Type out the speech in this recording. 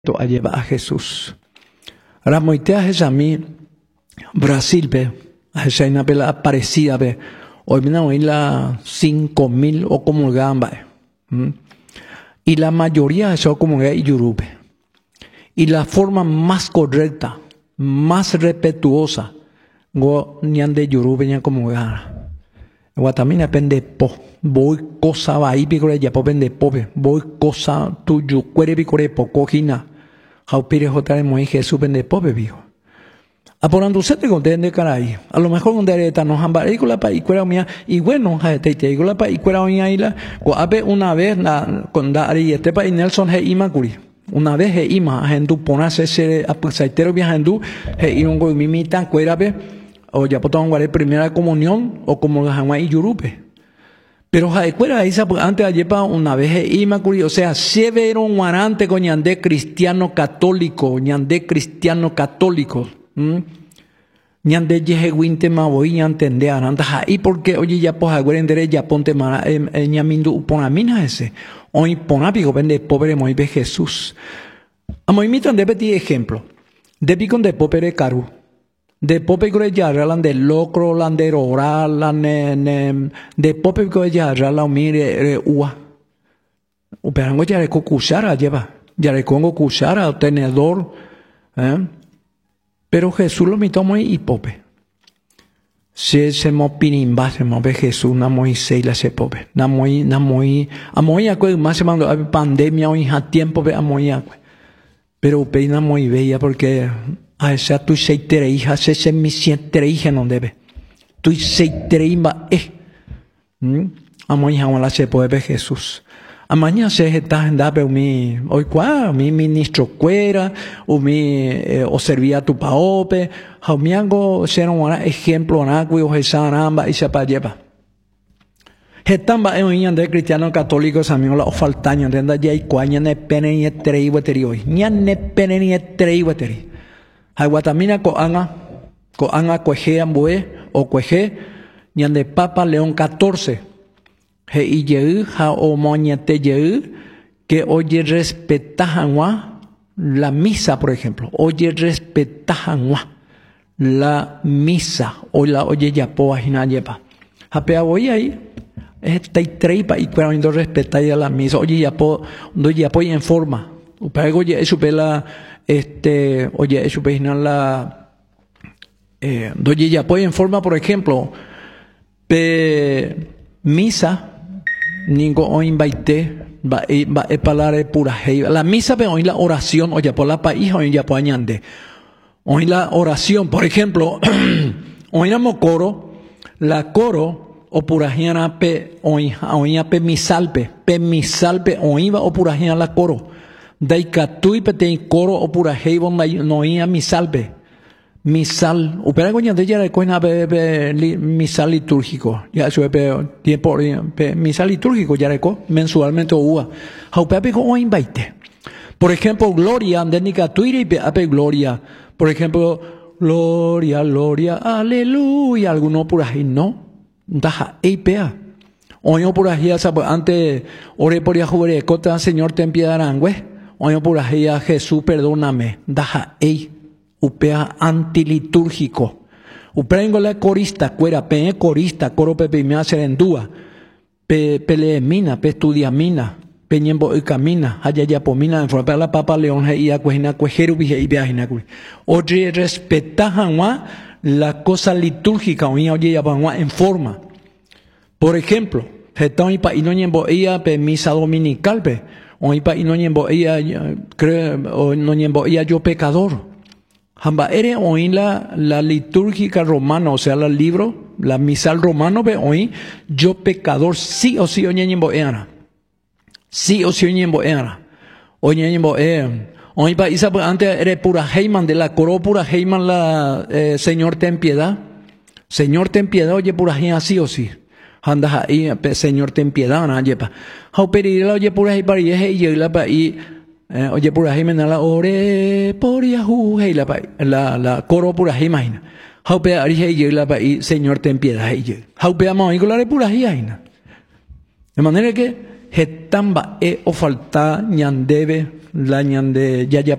a llevar a Jesús. Ramoitea es a mí, Brasil, ve, a esa una pela aparecida, ve, hoy me hoy la 5.000 o como gamba, y la mayoría de eso como y yurupe. Y la forma más correcta, más respetuosa, go nian de yurupe ni como gana. Guatamina pende po, voy cosa va ahí picore ya po pende pope, voy cosa tu yucuere picore po cojina. How pire jotar muy Jesús pende pope viejo. A por anduce te conté de caray. A lo mejor con dereta nos hambaré con la pa y cuera mía y bueno, te digo la pa y cuera mía y la coape una vez con da y este pa y Nelson he imacuri. Una vez he ima hendu ponase ese apusaitero viajando he iron go mimita cuera pe o ya potón guaré primera comunión o como los jamás y yurupe. Pero jaecuera esa antes ayer pa una vez he imacuri, o sea, severo guarante con ñandé cristiano católico, ñandé cristiano católico. Ñande yeheguinte ma voy a entender ananda y porque oye ya pues aguarendere ya ponte mara ñamindu ponamina ese hoy ponapigo vende pobre muy be Jesús amo imitan de petit ejemplo de picon de popere caru de pope gore ya ralan de locro landero oral de pope gore ya rala mire ua uperango ya reco cuchara lleva ya recongo cuchara o tenedor pero Jesús lo mitó muy hipope. Si se mo pinimba se mo ve Jesús na muy seila se pope. Na muy amoy acue más se mando pandemia o hija tiempo ve amoy acue. Pero peina muy bella porque a esa tu seitere hija se mi siete hija no debe. Tu seitere imba amoy hija la se puede ver Jesús. Amañana se está en dar mi hoy cuá mi ministro cuera o mi o servía tu paope jaumiango ser un ejemplo anagui o jesanamba y se pa lleva hetamba en un de cristiano católico samio la faltaño de ya y cuaña ne pene y trei weteri hoy ña ne pene ni trei weteri haguatamina ko anga cuejean bue o cueje ñan de papa León 14 he y ha o moñete que oye respetajan la misa, por ejemplo. Oye respetajan la misa o la oye ya po ajina yepa. Hapea voy ahí. Esta y treipa y cuando no respetar la misa. Oye ya po do ya po en forma. Upego oye eso pela oye eso pejina la doye ya po en forma, por ejemplo, misa ningo o invite va palare pura hei la misa pe hoy la oración oye por la país hoy ya po añande hoy la oración por ejemplo hoy la coro la coro o purajiana pe hoy pe misalpe hoy va o purajiana la coro daikatui pe te coro o purajei bon no ia misalpe misal, opera coña de ella de coina misal litúrgico, ya eso es tiempo misal litúrgico ya reco mensualmente ua. Haupepe con invite. Por ejemplo, gloria andénica tuiri ape gloria. Por ejemplo, gloria, aleluya, alguno por ahí no. Daja eipea. Oño por ahí antes ore por ya jure cota Señor ten piedad arangüe. Oño por ahí a Jesús perdóname. Daja ei upea antilitúrgico. Uprengo la corista, cuera, pe corista, coro pepe me hace endúa, peleemina, pe estudiamina, pe ñembo y camina, haya ya pomina, en forma la papa león y acuejina, cuejeru y viajina. Oye, respetajan la cosa litúrgica, oye, ya van en forma. Por ejemplo, jetón y pa y no ñembo ella, pe misa dominical, pe, o y pa y no ñembo ella, creo, o no ñembo ella yo pecador. Hamba ere oí la litúrgica romana, o sea, el libro, la misal romano, ve oí, yo pecador, sí o sí oñeñembo eana. Sí o sí oñeñembo eana. Oñeñembo oí pa isa antes ere pura heiman, de la coro pura heiman la Señor ten piedad. Señor ten piedad, oye pura heiman sí o sí. Handa ahí, Señor ten piedad, na yepa. Hau pedirla oye pura heiman y la pa y oye, por ahí me da la ore por Yahoo, hey, la coro por ahí, imagina. Haupea ari hey, la país, Señor ten piedad, hey. Haupea ma oigo la por ahí, de manera que, jetamba o falta ñandebe la ñande ya